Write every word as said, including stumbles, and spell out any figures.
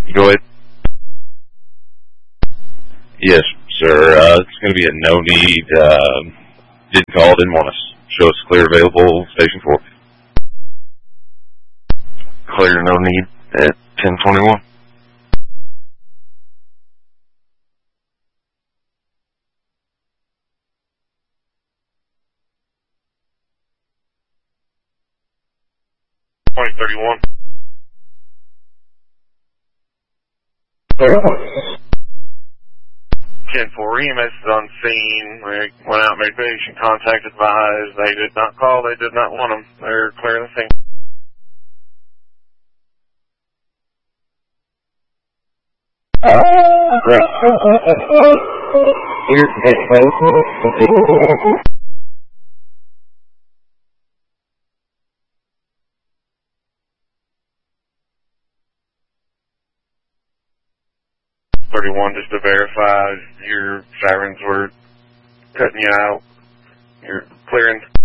Go ahead. Yes, sir. Uh, it's going to be a no need. Uh, didn't call, didn't want to show us clear available. Station four. Clear, no need at ten twenty-one. twenty thirty-one. ten four, E M S is on scene. We went out, made patient contact advised. They did not call. They did not want them. They're clearing the scene. thirty-one, just to verify your sirens were cutting you out. You're clearing.